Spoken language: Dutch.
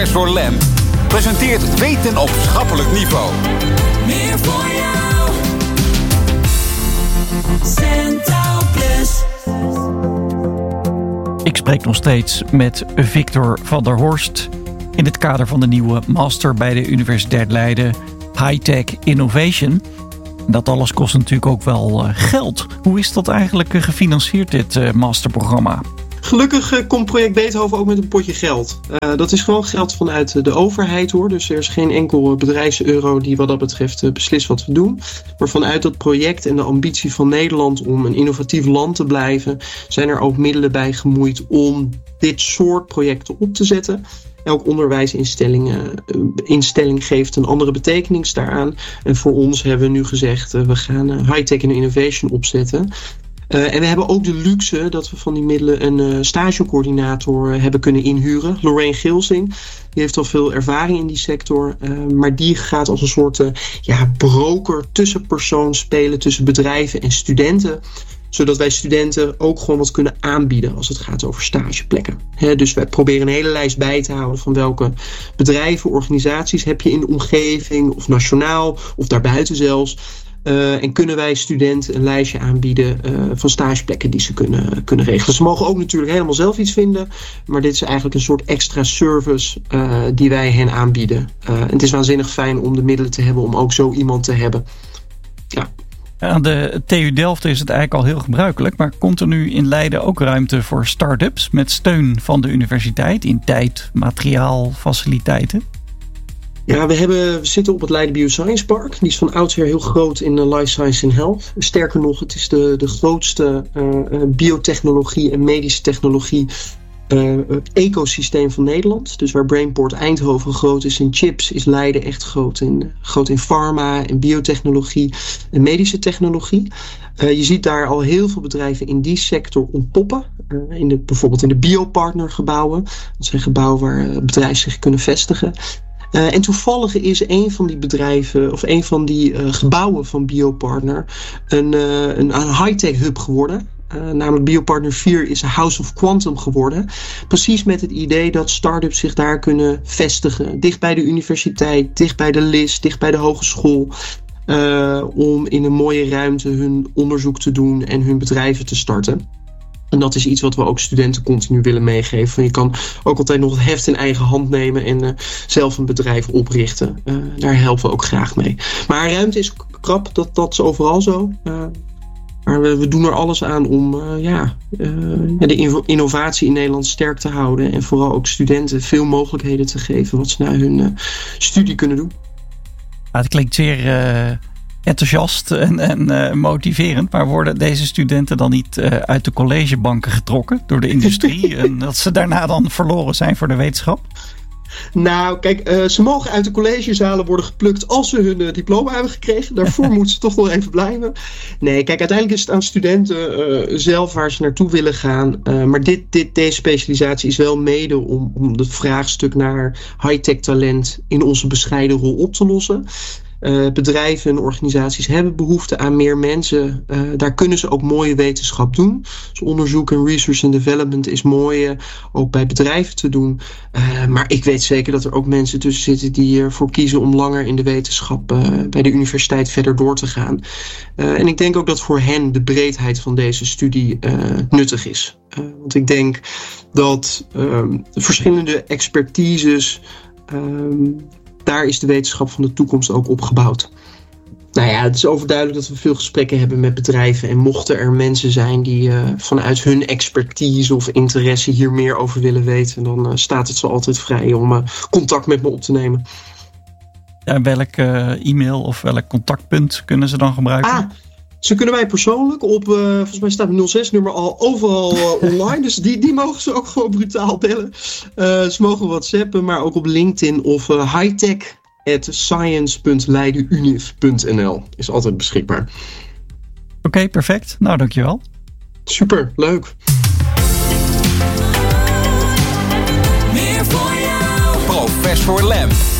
Professor Lamb presenteert Weten op schappelijk niveau. Meer voor jou. Centraal Plus. Ik spreek nog steeds met Victor van der Horst in het kader van de nieuwe master bij de Universiteit Leiden, High-Tech Innovation. Dat alles kost natuurlijk ook wel geld. Hoe is dat eigenlijk gefinancierd, dit masterprogramma? Gelukkig komt project Beethoven ook met een potje geld. Dat is gewoon geld vanuit de overheid hoor. Dus er is geen enkel bedrijfseuro die wat dat betreft beslist wat we doen. Maar vanuit dat project en de ambitie van Nederland om een innovatief land te blijven, zijn er ook middelen bij gemoeid om dit soort projecten op te zetten. Elk onderwijsinstelling geeft een andere betekenis daaraan. En voor ons hebben we nu gezegd, we gaan High-Tech Innovation opzetten. En we hebben ook de luxe dat we van die middelen een stagecoördinator hebben kunnen inhuren. Lorraine Gilsing, die heeft al veel ervaring in die sector. Maar die gaat als een soort broker, tussenpersoon spelen tussen bedrijven en studenten. Zodat wij studenten ook gewoon wat kunnen aanbieden als het gaat over stageplekken. Dus wij proberen een hele lijst bij te houden van welke bedrijven, organisaties heb je in de omgeving, of nationaal, of daarbuiten zelfs. En kunnen wij studenten een lijstje aanbieden van stageplekken die ze kunnen regelen. Ze mogen ook natuurlijk helemaal zelf iets vinden. Maar dit is eigenlijk een soort extra service die wij hen aanbieden. En het is waanzinnig fijn om de middelen te hebben om ook zo iemand te hebben. Ja. Aan de TU Delft is het eigenlijk al heel gebruikelijk. Maar komt er nu in Leiden ook ruimte voor start-ups met steun van de universiteit in tijd, materiaal, faciliteiten? Ja, we zitten op het Leiden Bioscience Park. Die is van oudsher heel groot in Life Science and Health. Sterker nog, het is de grootste biotechnologie en medische technologie ecosysteem van Nederland. Dus waar Brainport Eindhoven groot is in chips, is Leiden echt groot in pharma en biotechnologie en medische technologie. Je ziet daar al heel veel bedrijven in die sector ontpoppen. Bijvoorbeeld in de Biopartner gebouwen. Dat zijn gebouwen waar bedrijven zich kunnen vestigen. En toevallig is een van die bedrijven of een van die gebouwen van Biopartner een high-tech hub geworden. Namelijk Biopartner 4 is een House of Quantum geworden. Precies met het idee dat start-ups zich daar kunnen vestigen. Dicht bij de universiteit, dicht bij de LIS, dicht bij de hogeschool. Om in een mooie ruimte hun onderzoek te doen en hun bedrijven te starten. En dat is iets wat we ook studenten continu willen meegeven. Je kan ook altijd nog het heft in eigen hand nemen en zelf een bedrijf oprichten. Daar helpen we ook graag mee. Maar ruimte is krap, dat is overal zo. Maar we doen er alles aan om de innovatie in Nederland sterk te houden. En vooral ook studenten veel mogelijkheden te geven wat ze na hun studie kunnen doen. Het klinkt zeer enthousiast en motiverend. Maar worden deze studenten dan niet uit de collegebanken getrokken door de industrie? En dat ze daarna dan verloren zijn voor de wetenschap? Nou, kijk, ze mogen uit de collegezalen worden geplukt als ze hun diploma hebben gekregen. Daarvoor moeten ze toch nog even blijven. Nee, kijk, uiteindelijk is het aan studenten zelf waar ze naartoe willen gaan. Maar deze specialisatie is wel mede om het vraagstuk naar high-tech talent in onze bescheiden rol op te lossen. Bedrijven en organisaties hebben behoefte aan meer mensen. Daar kunnen ze ook mooie wetenschap doen. Dus onderzoek en research and development is mooi ook bij bedrijven te doen. Maar ik weet zeker dat er ook mensen tussen zitten die ervoor kiezen om langer in de wetenschap bij de universiteit verder door te gaan. En ik denk ook dat voor hen de breedheid van deze studie nuttig is. Want ik denk dat verschillende expertises, daar is de wetenschap van de toekomst ook op gebouwd. Nou ja, het is overduidelijk dat we veel gesprekken hebben met bedrijven. En mochten er mensen zijn die vanuit hun expertise of interesse hier meer over willen weten, dan staat het ze altijd vrij om contact met me op te nemen. Ja, welk e-mail of welk contactpunt kunnen ze dan gebruiken? Ze kunnen mij persoonlijk op, volgens mij staat het 06-nummer al overal online. Dus die mogen ze ook gewoon brutaal bellen. Ze mogen WhatsAppen, maar ook op LinkedIn of hightech@science.leidenuniv.nl is altijd beschikbaar. Oké, perfect. Nou, dankjewel. Super, leuk. Meer voor jou. Professor Lamb.